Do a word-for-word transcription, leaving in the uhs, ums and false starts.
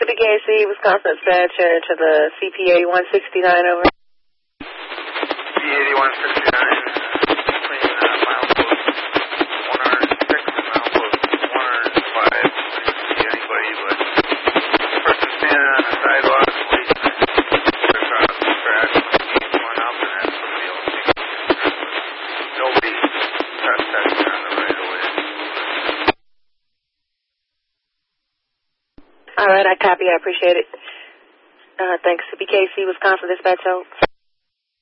B K C, Wisconsin dispatcher to the C P eighty-one sixty-nine over. C eighty-one sixty-nine, between uh, milepost one oh six and milepost one oh five. I didn't see anybody, but the person standing on the sidewalk waiting to get across the track when he came going up, and then somebody else came up. Nobody trespassing on the right of way. All right, I copy. I appreciate it. Uh, thanks to B K C, Wisconsin dispatch.